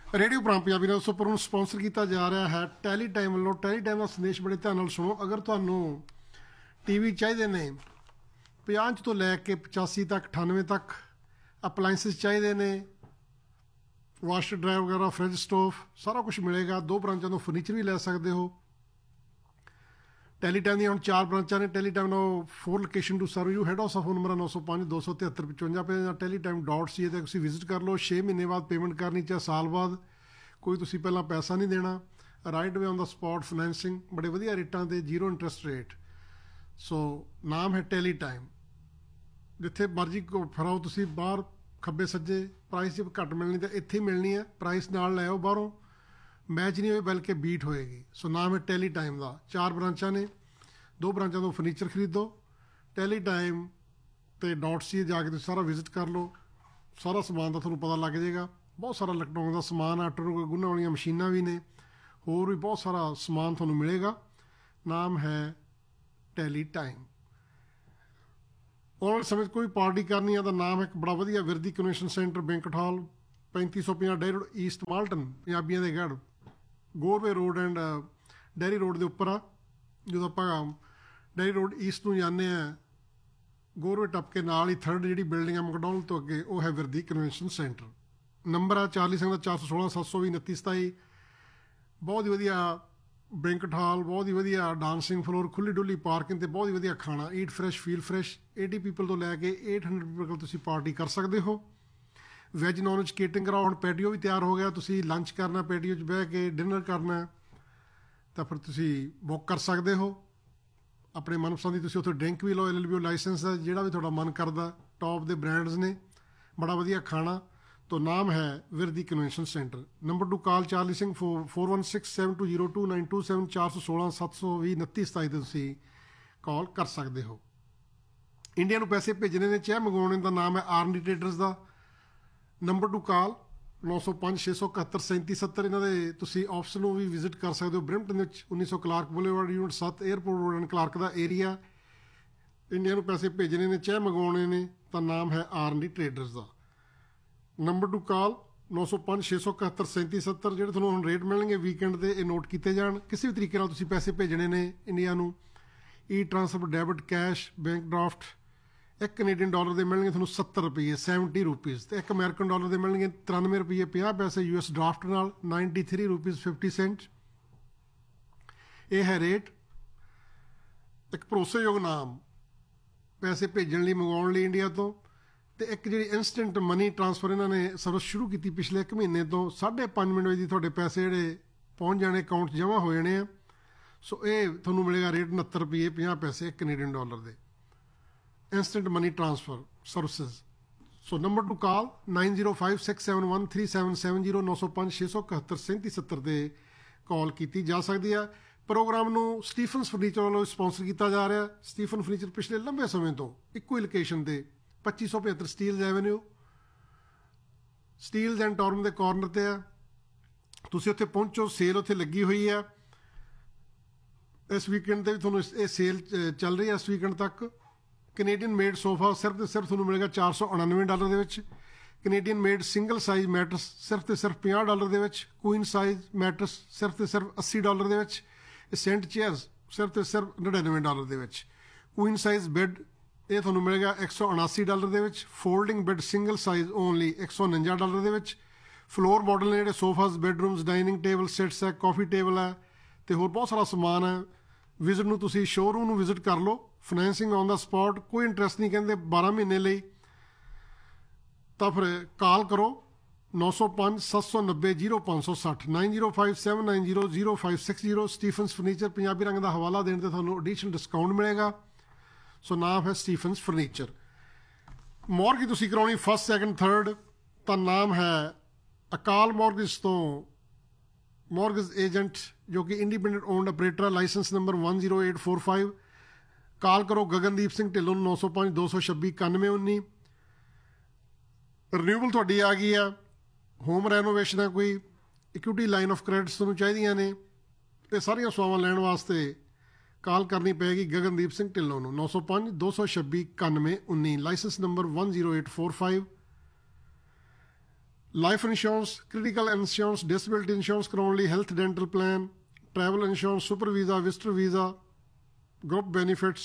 Radio ਪ੍ਰਾਂਤ ਪੰਜਾਬੀ ਨਾਲ super ਨੂੰ ਸਪਾਂਸਰ ਕੀਤਾ ਜਾ ਰਿਹਾ ਹੈ ਟੈਲੀ ਟਾਈਮ ਵੱਲੋਂ। ਟੈਲੀ ਟਾਈਮ ਦਾ ਸੰਦੇਸ਼ ਬੜੇ ਧਿਆਨ ਨਾਲ ਸੁਣੋ। ਅਗਰ ਤੁਹਾਨੂੰ ਟੀਵੀ ਚਾਹੀਦੇ ਨੇ 50 ਤੋਂ ਲੈ ਕੇ 85 ਤੱਕ 98 ਤੱਕ, ਅਪਲਾਇੰਸਿਸ ਚਾਹੀਦੇ ਨੇ, ਵਾਸ਼ਰ ਡਰਾਇਰ ਵਗੈਰਾ, ਫਰਿੱਜ, ਸਟੋਵ, ਸਾਰਾ ਕੁਛ ਮਿਲੇਗਾ। 2 ਬ੍ਰਾਂਚਾਂ ਤੋਂ ਫਰਨੀਚਰ ਵੀ ਲੈ ਸਕਦੇ ਹੋ। ਟੈਲੀ ਟਾਈਮ ਦੀਆਂ ਹੁਣ 4 ਬ੍ਰਾਂਚਾਂ ਨੇ। ਟੈਲੀ ਟਾਈਮ ਨਾਲ 4 location to serve you. Head off phone number 905 273 55 ਜਾਂ teletime.ca ਤੇ ਤੁਸੀਂ ਵਿਜ਼ਿਟ ਕਰ ਲਓ। 6 ਮਹੀਨੇ ਬਾਅਦ ਪੇਮੈਂਟ ਕਰਨੀ, ਚਾਹੇ ਸਾਲ ਬਾਅਦ, ਕੋਈ ਤੁਸੀਂ ਪਹਿਲਾਂ ਪੈਸਾ ਨਹੀਂ ਦੇਣਾ। Right way on the spot financing, ਬੜੇ ਵਧੀਆ ਰੇਟਾਂ ਤੇ, 0 ਇੰਟਰਸਟ ਰੇਟ। ਸੋ ਨਾਮ ਹੈ ਟੈਲੀ ਟਾਈਮ। ਜਿੱਥੇ ਮਰਜ਼ੀ ਫਰਾਓ ਤੁਸੀਂ, ਬਾਹਰ ਖੱਬੇ ਸੱਜੇ ਪ੍ਰਾਈਸ ਜੇ ਘੱਟ ਮਿਲਣੀ ਤਾਂ ਇੱਥੇ ਹੀ ਮਿਲਣੀ ਹੈ। ਪ੍ਰਾਈਸ ਨਾਲ ਲੈ ਆਓ ਬਾਹਰੋਂ, ਮੈਚ ਨਹੀਂ ਹੋਏ ਬਲਕਿ ਬੀਟ ਹੋਏਗੀ। ਸੋ ਨਾਮ ਹੈ ਟੈਲੀ ਟਾਈਮ ਦਾ। 4 ਬ੍ਰਾਂਚਾਂ ਨੇ। 2 ਬ੍ਰਾਂਚਾਂ ਤੋਂ ਫਰਨੀਚਰ ਖਰੀਦੋ। ਟੈਲੀ ਟਾਈਮ ਤੇ .ca ਜਾ ਕੇ ਤੁਸੀਂ ਸਾਰਾ ਵਿਜ਼ਿਟ ਕਰ ਲਓ। ਸਾਰਾ ਸਮਾਨ ਦਾ ਤੁਹਾਨੂੰ ਪਤਾ ਲੱਗ ਜਾਏਗਾ। ਬਹੁਤ ਸਾਰਾ ਇਲੈਕਟ੍ਰੋਨਿਕ ਦਾ ਸਮਾਨ, ਆਟੇ ਗੁੰਨਣ ਵਾਲੀਆਂ ਮਸ਼ੀਨਾਂ ਵੀ ਨੇ, ਹੋਰ ਵੀ ਬਹੁਤ ਸਾਰਾ ਸਮਾਨ ਤੁਹਾਨੂੰ ਮਿਲੇਗਾ। ਨਾਮ ਹੈ ਟੈਲੀ ਟਾਈਮ। ਆਉਣ ਵਾਲੇ ਸਮੇਂ 'ਚ ਕੋਈ ਪਾਰਟੀ ਕਰਨੀ ਹੈ ਤਾਂ ਨਾਮ ਹੈ ਇੱਕ ਬੜਾ ਵਧੀਆ Virdi convention centre, banquet hall, 3550 dairy road, East Malton, ਪੰਜਾਬੀਆਂ ਦੇ ਗੜ੍ਹ, ਗੋਰਵੇ ਰੋਡ ਐਂਡ ਡੈਰੀ ਰੋਡ ਦੇ ਉੱਪਰ ਆ। ਜਦੋਂ ਆਪਾਂ ਡੈਰੀ ਰੋਡ ਈਸਟ ਨੂੰ ਜਾਂਦੇ ਹਾਂ, ਗੋਰਵੇ ਟੱਪ ਕੇ ਨਾਲ ਹੀ 3rd ਜਿਹੜੀ ਬਿਲਡਿੰਗ ਹੈ ਮੈਕਡੋਨਲਡ ਤੋਂ ਅੱਗੇ, ਉਹ ਹੈ ਵਿਰਦੀ ਕਨਵੈਨਸ਼ਨ ਸੈਂਟਰ। ਨੰਬਰ ਆ ਚਾਰਲੀ ਸਿੰਘ ਦਾ 416 720 2927। ਬਹੁਤ ਹੀ ਵਧੀਆ ਬੈਂਕਟ ਹਾਲ, ਬਹੁਤ ਹੀ ਵਧੀਆ ਡਾਂਸਿੰਗ ਫਲੋਰ, ਖੁੱਲ੍ਹੀ ਡੁੱਲੀ ਪਾਰਕਿੰਗ ਤੇ ਬਹੁਤ ਹੀ ਵਧੀਆ ਖਾਣਾ। Eat fresh feel fresh. 80 people ਤੋਂ ਲੈ ਕੇ 800 ਪੀਪਲ ਕੋਲ ਤੁਸੀਂ ਪਾਰਟੀ ਕਰ ਸਕਦੇ ਹੋ। ਵੈਜ ਨੌਨ ਵੈਜ ਕੇਟਰਿੰਗ ਕਰਾਓ। ਹੁਣ ਪੈਟੀਓ ਵੀ ਤਿਆਰ ਹੋ ਗਿਆ। ਤੁਸੀਂ ਲੰਚ ਕਰਨਾ, ਪੈਟੀਓ 'ਚ ਬਹਿ ਕੇ ਡਿਨਰ ਕਰਨਾ, ਤਾਂ ਫਿਰ ਤੁਸੀਂ ਬੁੱਕ ਕਰ ਸਕਦੇ ਹੋ ਆਪਣੇ ਮਨਪਸੰਦ ਦੀ। ਤੁਸੀਂ ਉੱਥੇ ਡਰਿੰਕ ਵੀ ਲਓ, LLBO ਲਾਇਸੈਂਸ ਹੈ, ਜਿਹੜਾ ਵੀ ਤੁਹਾਡਾ ਮਨ ਕਰਦਾ। ਟੌਪ ਦੇ ਬ੍ਰਾਂਡਸ ਨੇ, ਬੜਾ ਵਧੀਆ ਖਾਣਾ। तो नाम है Virdi convention centre. Number two call Charlie Singh 4167202927 416 720 2927 ਤੁਸੀਂ ਕਾਲ ਕਰ ਸਕਦੇ ਹੋ। ਇੰਡੀਆ ਨੂੰ ਪੈਸੇ ਭੇਜਣੇ ਨੇ, ਚਾਹੇ ਮੰਗਵਾਉਣੇ ਦਾ ਨਾਮ ਹੈ ਆਰਨੀ ਟ੍ਰੇਡਰਸ ਦਾ। ਨੰਬਰ ਟੂ ਕਾਲ 905 671 3770। ਇਹਨਾਂ ਦੇ ਤੁਸੀਂ ਆਫਿਸ ਨੂੰ ਵੀ ਵਿਜ਼ਿਟ ਕਰ ਸਕਦੇ ਹੋ ਬ੍ਰਿੰਪਟਨ ਵਿੱਚ, 1900 Clark boulevard, unit 7, airport road and Clark the area. India ਨੂੰ ਪੈਸੇ ਭੇਜਣੇ ਨੇ, ਚਾਹੇ ਮੰਗਵਾਉਣੇ ਨੇ, ਤਾਂ ਨਾਮ ਹੈ ਆਰਨੀ ਟ੍ਰੇਡਰਸ ਦਾ। ਨੰਬਰ ਟੂ ਕਾਲ 905 671 3770। ਜਿਹੜੇ ਤੁਹਾਨੂੰ ਹੁਣ ਰੇਟ ਮਿਲਣਗੇ ਵੀਕਐਂਡ ਦੇ, ਇਹ ਨੋਟ ਕੀਤੇ ਜਾਣ। ਕਿਸੇ ਵੀ ਤਰੀਕੇ ਨਾਲ ਤੁਸੀਂ ਪੈਸੇ ਭੇਜਣੇ ਨੇ ਇੰਡੀਆ ਨੂੰ, ਈ transfer, debit, cash, bank draft. ਇੱਕ ਕੈਨੇਡੀਅਨ ਡਾਲਰ ਦੇ ਮਿਲਣਗੇ ਤੁਹਾਨੂੰ 70 ਰੁਪਏ 70 ਰੁਪੀਜ਼, ਤੇ ਇੱਕ ਅਮਰੀਕਨ ਡਾਲਰ ਦੇ ਮਿਲਣਗੇ 93 ਰੁਪਏ 50 ਪੈਸੇ US ਡਰਾਫਟ ਨਾਲ 93 ਰੁਪੀਜ਼ 50 ਸੈਂਟ। ਇਹ ਹੈ ਰੇਟ। ਇੱਕ ਭਰੋਸੇਯੋਗ ਨਾਮ ਪੈਸੇ ਭੇਜਣ ਲਈ, ਮੰਗਵਾਉਣ ਲਈ ਇੰਡੀਆ ਤੋਂ। ਤੇ ਇੱਕ ਜਿਹੜੀ ਇੰਸਟੈਂਟ ਮਨੀ ਟ੍ਰਾਂਸਫਰ ਇਹਨਾਂ ਨੇ ਸਰਵਿਸ ਸ਼ੁਰੂ ਕੀਤੀ ਪਿਛਲੇ 1 ਮਹੀਨੇ ਤੋਂ, 5.5 ਮਿੰਟ ਵਿੱਚ ਤੁਹਾਡੇ ਪੈਸੇ ਜਿਹੜੇ ਪਹੁੰਚ ਜਾਣੇ, ਅਕਾਊਂਟ 'ਚ ਜਮ੍ਹਾਂ ਹੋ ਜਾਣੇ ਆ। ਸੋ ਇਹ ਤੁਹਾਨੂੰ ਮਿਲੇਗਾ ਰੇਟ 69 ਰੁਪਏ 50 ਪੈਸੇ ਇੱਕ ਕੈਨੇਡੀਅਨ ਡਾਲਰ ਦੇ। Instant money transfer services. ਸੋ ਨੰਬਰ ਟੂ ਕਾਲ 9056713770 905 671 3770 ਤੇ ਕਾਲ ਕੀਤੀ ਜਾ ਸਕਦੀ ਹੈ। ਪ੍ਰੋਗਰਾਮ ਨੂੰ ਸਟੀਫਨਸ ਫਰਨੀਚਰ ਵੱਲੋਂ ਸਪਾਂਸਰ ਕੀਤਾ ਜਾ ਰਿਹਾ। ਸਟੀਫਨ ਫਰਨੀਚਰ ਪਿਛਲੇ ਲੰਬੇ ਸਮੇਂ ਤੋਂ ਇੱਕੋ ਹੀ ਲੋਕੇਸ਼ਨ ਤੇ 2575 ਸਟੀਲਜ਼ ਐਵੇਨਿਊ, ਸਟੀਲਜ਼ ਐਂਡ ਟੌਰਨ ਦੇ ਕਾਰਨਰ ਤੇ ਆ। ਤੁਸੀਂ ਉੱਥੇ ਪਹੁੰਚੋ, ਸੇਲ ਉੱਥੇ ਲੱਗੀ ਹੋਈ ਆ। ਇਸ ਵੀਕਐਂਡ ਤੇ ਵੀ ਤੁਹਾਨੂੰ ਇਹ ਸੇਲ ਚੱਲ ਰਹੀ ਹੈ ਇਸ ਵੀਕਐਂਡ ਤੱਕ। ਕੈਨੇਡੀਅਨ ਮੇਡ ਸੋਫਾ ਸਿਰਫ ਤੇ ਸਿਰਫ ਤੁਹਾਨੂੰ ਮਿਲੇਗਾ $499 ਦੇ ਵਿੱਚ। Canadian made single size matters ਸਿਰਫ ਤੇ ਸਿਰਫ $50 ਦੇ ਵਿੱਚ। ਕੁਈਨ ਸਾਈਜ਼ ਮੈਟਰਸ ਸਿਰਫ ਤੇ ਸਿਰਫ $80 ਦੇ ਵਿੱਚ। ਸੈਂਟ ਚੇਅਰਸ ਸਿਰਫ ਤੇ ਸਿਰਫ $99 ਦੇ ਵਿੱਚ। ਕੁਈਨ ਸਾਈਜ਼ ਬੈੱਡ ਇਹ ਤੁਹਾਨੂੰ ਮਿਲੇਗਾ $179 ਦੇ ਵਿੱਚ। Folding bed single size only $149 ਦੇ ਵਿੱਚ। ਫਲੋਰ ਮਾਡਲ ਨੇ ਜਿਹੜੇ ਸੋਫਾਜ਼, ਬੈਡਰੂਮਸ, ਡਾਈਨਿੰਗ ਟੇਬਲ, ਸੈਟਸ ਹੈ, ਕਾਫੀ ਟੇਬਲ ਹੈ, ਅਤੇ ਹੋਰ ਬਹੁਤ ਸਾਰਾ ਸਮਾਨ ਹੈ। ਵਿਜ਼ਿਟ ਨੂੰ ਤੁਸੀਂ ਸ਼ੋਅਰੂਮ ਨੂੰ ਵਿਜ਼ਿਟ ਕਰ ਲਓ। ਫਾਈਨੈਂਸਿੰਗ ਔਨ ਦਾ ਸਪੌਟ, ਕੋਈ ਇੰਟਰਸਟ ਨਹੀਂ ਕਹਿੰਦੇ 12 ਮਹੀਨੇ ਲਈ। ਤਾਂ ਫਿਰ ਕਾਲ ਕਰੋ 905 790 0560 9057900560। ਸਟੀਫਨਸ ਫਰਨੀਚਰ ਪੰਜਾਬੀ ਰੰਗ ਦਾ ਹਵਾਲਾ ਦੇਣ 'ਤੇ ਤੁਹਾਨੂੰ ਐਡੀਸ਼ਨਲ ਡਿਸਕਾਊਂਟ ਮਿਲੇਗਾ। ਸੋ ਨਾਮ ਹੈ ਸਟੀਫਨਸ ਫਰਨੀਚਰ। ਮੌਰਗੇਜ ਤੁਸੀਂ ਕਰਾਉਣੀ 1st, 2nd, 3rd, ਤਾਂ ਨਾਮ ਹੈ ਅਕਾਲ ਮੌਰਗੇਜ ਤੋਂ ਮੌਰਗੇਜ ਏਜੰਟ, ਜੋ ਕਿ ਇੰਡੀਪੈਂਡੈਂਟ ਓਨਡ ਆਪਰੇਟਰ ਹੈ। Licence number 10845। ਕਾਲ ਕਰੋ ਗਗਨਦੀਪ ਸਿੰਘ ਢਿੱਲੋਂ ਨੂੰ 905 226 9119। ਰਿਨਿਊਬਲ ਤੁਹਾਡੀ ਆ ਗਈ ਆ, ਹੋਮ ਰੈਨੋਵੇਸ਼ਨ ਹੈ, ਕੋਈ ਇਕੁਇਟੀ ਲਾਈਨ ਆਫ ਕ੍ਰੈਡਿਟਸ ਤੁਹਾਨੂੰ ਚਾਹੀਦੀਆਂ ਨੇ, ਇਹ ਸਾਰੀਆਂ ਸੇਵਾਵਾਂ ਲੈਣ ਵਾਸਤੇ ਕਾਲ ਕਰਨੀ ਪਏਗੀ ਗਗਨਦੀਪ ਸਿੰਘ ਢਿੱਲੋਂ ਨੂੰ 905 226 9119। Licence number 10845। Life insurance, critical insurance, disability insurance ਕਰਾਉਣ ਲਈ health dental plan, travel insurance, super visa, visitor visa, group benefits,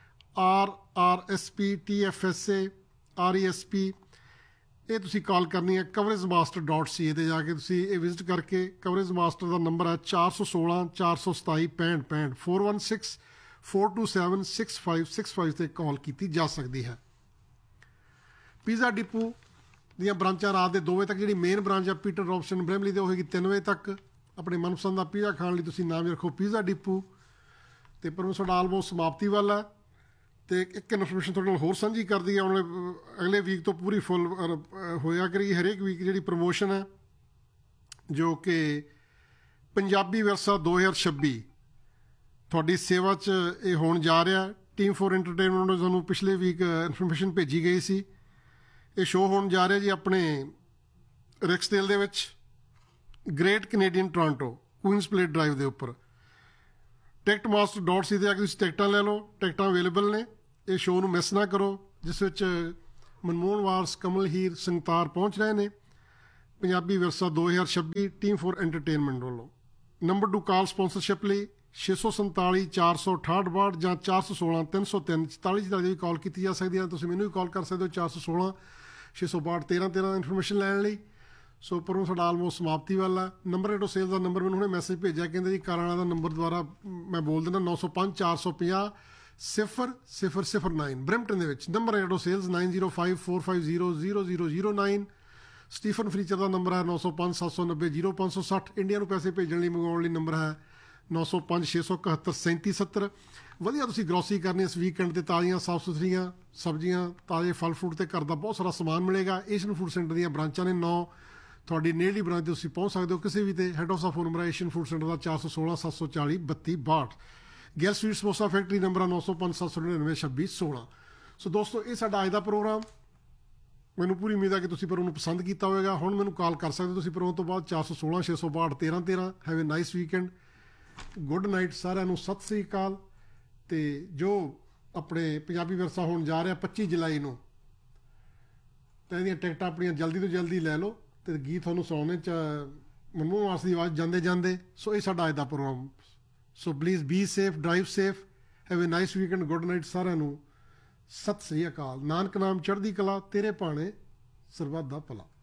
RRSP, TFSA, RESP, ਇਹ ਤੁਸੀਂ ਕਾਲ ਕਰਨੀ ਹੈ coveragemaster.ca ਤੇ ਜਾ ਕੇ ਤੁਸੀਂ ਇਹ ਵਿਜ਼ਿਟ ਕਰਕੇ। ਕਵਰੇਜ ਮਾਸਟਰ ਦਾ ਨੰਬਰ ਹੈ 416 427 6565 416 427 6565 ਤੇ ਕਾਲ ਕੀਤੀ ਜਾ ਸਕਦੀ ਹੈ। ਪੀਜ਼ਾ ਡਿਪੂ ਦੀਆਂ ਬ੍ਰਾਂਚਾਂ ਰਾਤ ਦੇ 2 ਵਜੇ ਤੱਕ, ਜਿਹੜੀ ਮੇਨ ਬ੍ਰਾਂਚ ਹੈ ਪੀਟਰ ਰੌਬਸਨ ਬ੍ਰੈਮਲੀ ਤੇ ਹੋਏਗੀ 3 ਵਜੇ ਤੱਕ। ਆਪਣੇ ਮਨਪਸੰਦ ਦਾ ਪੀਜ਼ਾ ਖਾਣ ਲਈ ਤੁਸੀਂ ਨਾਮ ਰੱਖੋ ਪੀਜ਼ਾ ਡਿਪੂ। ਤੇ ਪਰ ਸਾਡਾ ਆਲਮੋਸਟ ਸਮਾਪਤੀ ਵੱਲ ਹੈ। ਤੇ ਇੱਕ ਇਨਫੋਰਮੇਸ਼ਨ ਤੁਹਾਡੇ ਨਾਲ ਹੋਰ ਸਾਂਝੀ ਕਰਦੀ ਹੈ, ਅਗਲੇ ਵੀਕ ਤੋਂ ਪੂਰੀ ਫੁੱਲ ਹੋਇਆ ਕਰੀ। ਹਰੇਕ ਵੀਕ ਜਿਹੜੀ ਪ੍ਰਮੋਸ਼ਨ ਹੈ ਜੋ ਕਿ ਪੰਜਾਬੀ ਵਿਰਸਾ 2026 ਤੁਹਾਡੀ ਸੇਵਾ 'ਚ ਇਹ ਹੋਣ ਜਾ ਰਿਹਾ। ਟੀਮ ਫੋਰ ਐਂਟਰਟੇਨਮੈਂਟ ਨੇ ਤੁਹਾਨੂੰ ਪਿਛਲੇ ਵੀਕ ਇਨਫੋਰਮੇਸ਼ਨ ਭੇਜੀ ਗਈ ਸੀ। ਇਹ ਸ਼ੋਅ ਹੋਣ ਜਾ ਰਿਹਾ ਜੀ ਆਪਣੇ ਰਿਕਸਡੇਲ ਦੇ ਵਿੱਚ, great Canadian Toronto, Queen's plate drive ਦੇ ਉੱਪਰ। ticketmaster.ca ਤੇ ਆ ਕੇ ਤੁਸੀਂ ਟਿਕਟਾਂ ਲੈ ਲਓ, ਟਿਕਟਾਂ ਅਵੇਲੇਬਲ ਨੇ। ਇਹ ਸ਼ੋਅ ਨੂੰ ਮਿਸ ਨਾ ਕਰੋ, ਜਿਸ ਵਿੱਚ ਮਨਮੋਹਨ ਵਾਰਸ, ਕਮਲ ਹੀਰ, ਸੰਗਤਾਰ ਪਹੁੰਚ ਰਹੇ ਨੇ। ਪੰਜਾਬੀ ਵਿਰਸਾ 2026 ਟੀਮ ਫੋਰ ਐਂਟਰਟੇਨਮੈਂਟ ਵੱਲੋਂ। ਨੰਬਰ ਟੂ ਕਾਲ ਸਪਾਂਸਰਸ਼ਿਪ ਲਈ 647 468 62 ਜਾਂ 416 303 44 ਦੀ ਵੀ ਕਾਲ ਕੀਤੀ ਜਾ ਸਕਦੀ ਹੈ। ਤੁਸੀਂ ਮੈਨੂੰ ਵੀ ਕਾਲ ਕਰ ਸਕਦੇ ਹੋ 416 662 1313 ਇਨਫੋਰਮੇਸ਼ਨ ਲੈਣ ਲਈ। ਸੋ ਪਰ ਉਹ ਸਾਡਾ ਆਲਮੋਸਟ ਸਮਾਪਤੀ ਵਾਲਾ। Number rate of sale the number ਮੈਨੂੰ ਹੁਣੇ ਮੈਸੇਜ ਭੇਜਿਆ, ਕਹਿੰਦੇ ਜੀ ਕਾਰਾਂ ਦਾ ਨੰਬਰ ਦੁਆਰਾ ਮੈਂ ਬੋਲ ਦਿੰਦਾ 905 450 0009 ਬ੍ਰੈਂਪਟਨ ਦੇ ਵਿੱਚ। Number rate of sales 905 450 0009। Stephen furniture the number ਹੈ 905 790 0560। ਇੰਡੀਆ ਨੂੰ ਪੈਸੇ ਭੇਜਣ ਲਈ, ਮੰਗਵਾਉਣ ਲਈ ਨੰਬਰ ਹੈ 905 671 3770। ਵਧੀਆ ਤੁਸੀਂ ਗਰੋਸਰੀ ਕਰਨੀ ਇਸ ਵੀਕਐਂਡ ਤੇ, ਤਾਜ਼ੀਆਂ ਸਾਫ ਸੁਥਰੀਆਂ ਸਬਜ਼ੀਆਂ, ਤਾਜ਼ੇ ਫਲ ਫਰੂਟ ਤੇ ਘਰ ਦਾ ਬਹੁਤ ਸਾਰਾ ਸਮਾਨ ਮਿਲੇਗਾ। ਏਸ਼ੀਅਨ ਫੂਡ ਸੈਂਟਰ ਦੀਆਂ ਬ੍ਰਾਂਚਾਂ ਨੇ 9 ਤੁਹਾਡੀ ਨੇੜਲੀ ਬ੍ਰਾਂਚ ਤੇ ਤੁਸੀਂ ਪਹੁੰਚ ਸਕਦੇ ਹੋ ਕਿਸੇ ਵੀ ਤੇ। ਹੈੱਡ ਆਫਿਸ ਦਾ ਫੋਨ ਨੰਬਰ ਹੈ ਏਸ਼ੀਅਨ ਫੂਡ ਸੈਂਟਰ ਦਾ 416 740 32 62। ਗੈਲ ਸਵੀਟ ਸਮੋਸਾ ਫੈਕਟਰੀ ਨੰਬਰ ਹੈ 905 799 26 16। ਸੋ ਦੋਸਤੋ ਇਹ ਸਾਡਾ ਅੱਜ ਦਾ ਪ੍ਰੋਗਰਾਮ। ਮੈਨੂੰ ਪੂਰੀ ਉਮੀਦ ਹੈ ਕਿ ਤੁਸੀਂ ਪਰ ਉਹਨੂੰ ਪਸੰਦ ਕੀਤਾ ਹੋਵੇਗਾ। ਹੁਣ ਮੈਨੂੰ ਕਾਲ ਕਰ ਸਕਦੇ ਹੋ ਤੁਸੀਂ ਪਰ ਉਹ ਤੋਂ ਬਾਅਦ 416 662 1313। Have A nice weekend, good night ਸਾਰਿਆਂ ਨੂੰ, ਸਤਿ ਸ੍ਰੀ ਅਕਾਲ। ਤੇ ਜੋ ਆਪਣੇ ਪੰਜਾਬੀ ਵਿਰਸਾ ਹੋਣ ਜਾ ਰਿਹਾ 25 ਜੁਲਾਈ ਨੂੰ, ਤਾਂ ਇਹਦੀਆਂ ਟਿਕਟਾਂ ਆਪਣੀਆਂ ਜਲਦੀ ਤੋਂ ਜਲਦੀ ਲੈ ਲਓ। ਤੇ ਗੀਤ ਤੁਹਾਨੂੰ ਸੁਣਾਉਣੇ 'ਚ ਮਨਮੋਹਨ ਵਾਰਸ ਦੀ ਆਵਾਜ਼ ਜਾਂਦੇ ਜਾਂਦੇ। ਸੋ ਇਹ ਸਾਡਾ ਅੱਜ ਦਾ programme. So please be safe, drive safe, have A nice weekend, good night ਸਾਰਿਆਂ ਨੂੰ, ਸਤਿ ਸ੍ਰੀ ਅਕਾਲ। ਨਾਨਕ ਨਾਮ ਚੜ੍ਹਦੀ ਕਲਾ, ਤੇਰੇ ਭਾਣੇ ਸਰਬੱਤ ਦਾ ਭਲਾ।